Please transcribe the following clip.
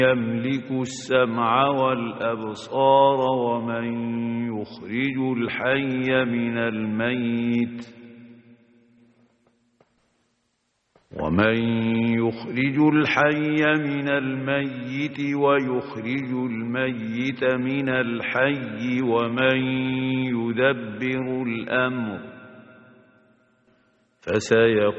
يملك السمع والأبصار ومن يخرج الحي من الميت ويخرج الميت من الحي ومن يدبر الأمر فسيقولون